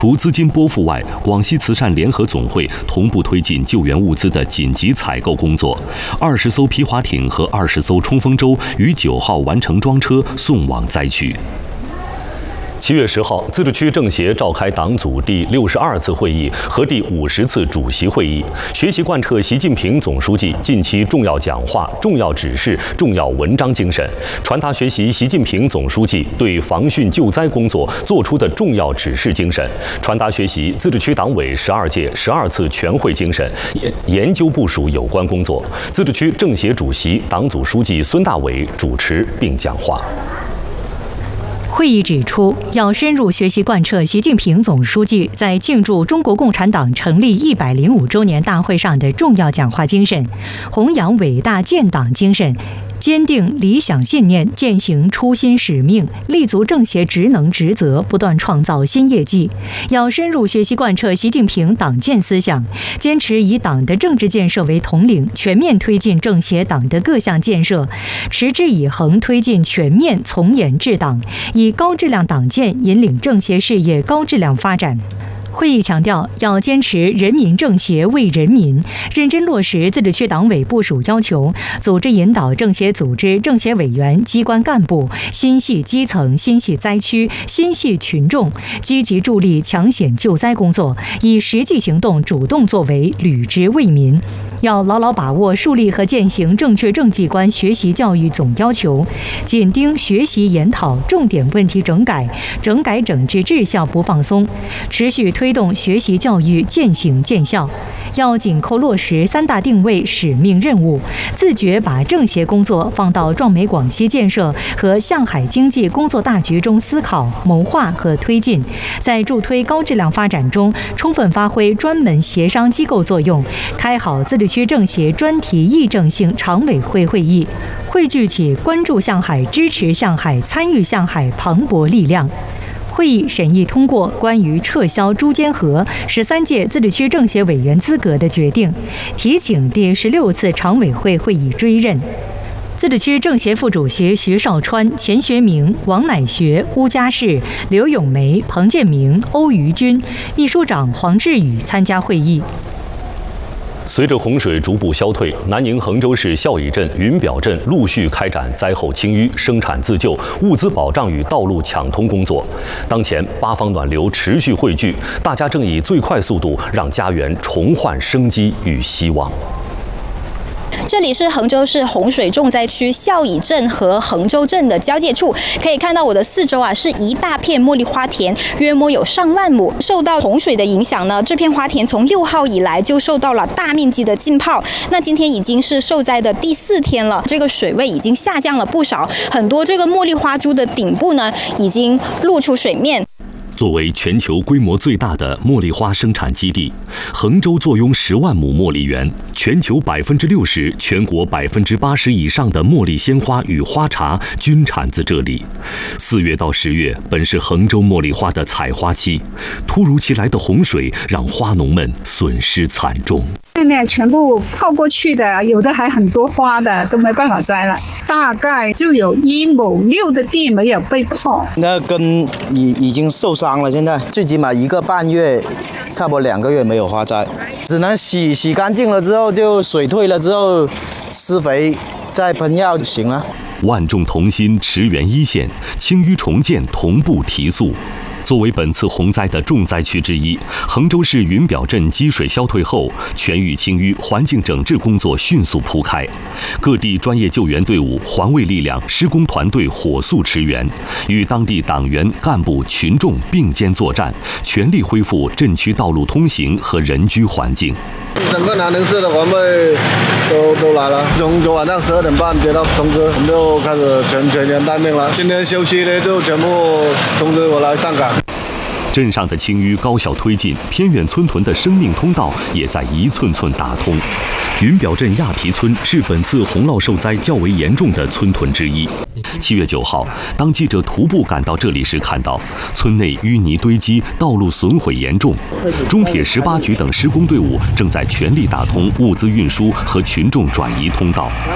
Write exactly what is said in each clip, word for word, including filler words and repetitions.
除资金拨付外，广西慈善联合总会同步推进救援物资的紧急采购工作。二十艘皮划艇和二十艘冲锋舟于九号完成装车，送往灾区。七月十号，自治区政协召开党组第六十二次会议和第五十次主席会议，学习贯彻习近平总书记近期重要讲话、重要指示、重要文章精神，传达学习习近平总书记对防汛救灾工作作出的重要指示精神，传达学习自治区党委十二届十二次全会精神，研究部署有关工作。自治区政协主席、党组书记孙大伟主持并讲话。 会议指出，要深入学习贯彻习近平总书记在庆祝中国共产党成立一百零五周年大会上的重要讲话精神，弘扬伟大建党精神，坚定理想信念，践行初心使命，立足政协职能职责，不断创造新业绩。要深入学习贯彻习近平党建思想，坚持以党的政治建设为统领，全面推进政协党的各项建设，持之以恒推进全面从严治党，以高质量党建引领政协事业高质量发展。会议强调，要坚持人民政协为人民，认真落实自治区党委部署要求，组织引导政协组织、政协委员、机关干部心系基层、心系灾区、心系群众，积极助力抢险救灾工作，以实际行动主动作为，履职为民。要牢牢把握树立和践行正确政绩观学习教育总要求，紧盯学习研讨重点问题整改，整改整治治效不放松，持续推动学习教育渐行渐效。要紧扣落实三大定位使命任务，自觉把政协工作放到壮美广西建设和向海经济工作大局中思考、谋划和推进，在助推高质量发展中充分发挥专门协商机构作用，开好自治区政协专题议政性常委会会议，汇聚起关注向海、支持向海、参与向海磅礴力量。会议审议通过关于撤销朱坚河十三届自治区政协委员资格的决定，提请第十六次常委会会议追认。自治区政协副主席徐绍川、钱学明、王乃学、邬家世、刘永梅、彭建明、欧于军，秘书长黄志宇参加会议。 随着洪水逐步消退，南宁衡州市孝义镇、云表镇陆续开展灾后清淤、生产自救、物资保障与道路抢通工作。当前八方暖流持续汇聚，大家正以最快速度让家园重焕生机与希望。 这里是衡州市洪水重灾区孝义镇和衡州镇的交界处，可以看到我的四周啊是一大片茉莉花田，约莫有上万亩。受到洪水的影响呢，这片花田从六号以来就受到了大面积的浸泡。那今天已经是受灾的第四天了，这个水位已经下降了不少，很多这个茉莉花株的顶部呢已经露出水面。 作为全球规模最大的茉莉花生产基地，衡州坐拥十万亩茉莉园，全球百分之六十、全国百分之八十以上的茉莉鲜花与花茶均产自这里。四月到十月本是衡州茉莉花的采花期，突如其来的洪水让花农们损失惨重。 现在全部泡过去的，有的还很多花的都没办法摘了，大概就有一亩六的地没有被泡。 那根已已经受伤了，现在最起码一个半月，差不多两个月没有花摘，只能洗洗干净了之后，就水退了之后，施肥再喷药就行了。 万众同心，驰援一线，清淤重建同步提速。作为本次洪灾的重灾区之一，衡州市云表镇积水消退后，全域清淤环境整治工作迅速铺开，各地专业救援队伍、环卫力量、施工团队火速驰援，与当地党员、干部、群众并肩作战，全力恢复镇区道路通行和人居环境。 整个南宁市的环卫都都来了，从昨晚上十二点半接到通知，我们就开始全全员待命了。今天休息呢，就全部通知我来上岗。 镇上的清淤高效推进，偏远村屯的生命通道也在一寸寸打通。云表镇亚皮村是本次洪涝受灾较为严重的村屯之一。七月九号，当记者徒步赶到这里时，看到村内淤泥堆积，道路损毁严重。中铁十八局等施工队伍正在全力打通物资运输和群众转移通道。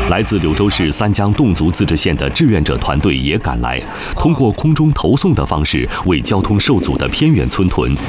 来自柳州市三江侗族自治县的志愿者团队也赶来，通过空中投送的方式，为交通受阻的偏远村屯